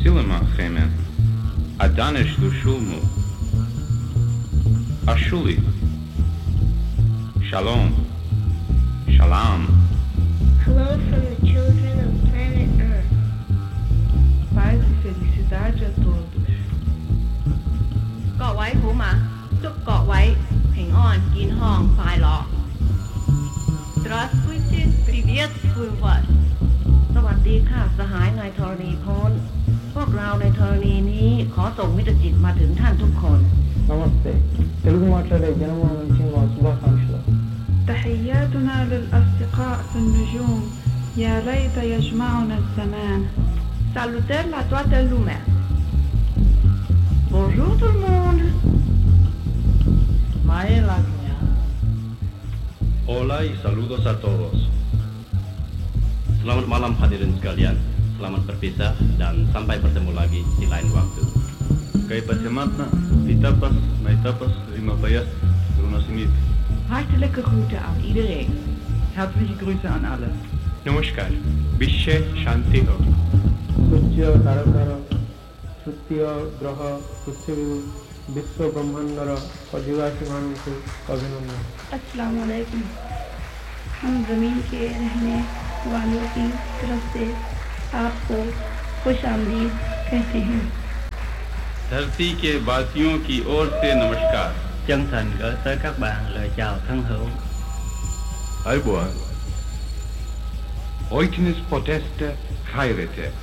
Silima Chemen, Adanish Lushulmu, Ashuli, Shalom, Shalom. Hello from the children of planet Earth. Paz e felicidade a todos. 各位好嗎？祝各位平安、健康、快樂。Здравствуйте, приветствую вас. สวัสดีค่ะสหายในธรณีพ้นพวกเราในธรณีนี้ขอส่งมิตรจิตมาถึงท่านทุกคน నమస్తే తెలుగు మాట్లాడే జనమానం శుభాకాంక్షలు تحياتنا للأصدقاء في النجوم يا ليت يجمعنا الزمان. Salutări la toată lumea. Bonjour tout le monde. Maelaknya. Hola y saludos a todos. Selamat malam hadirin sekalian. Selamat berpisah dan sampai bertemu lagi di lain waktu. Kay pasyamatna, etapas, na etapas, rimapayas, runasimit. Hartelijke groeten aan iedereen. Herzliche Grüße an alle. Namaskar, Bishe Shanti Ho. ସୂର୍ଯ୍ୟ ତାରକାର ତୃତୀୟ ଗ୍ରହ ପୃଥିବୀ ବିଶ୍ୱ ବ୍ରହ୍ମାଣ୍ଡର ଅଧିବାସୀମାନଙ୍କୁ ଅଭିନନ୍ଦନ। अस्सलाम वालेकुम। हम ज़मीन के रहने वालों की तरफ से आपको खुश आमदीद कहते हैं। धरती के वासियों की ओर से नमस्कार। Chân thành gửi tới các bạn lời chào thân hữu. Aybuan. Oiknis Podeste Chairete.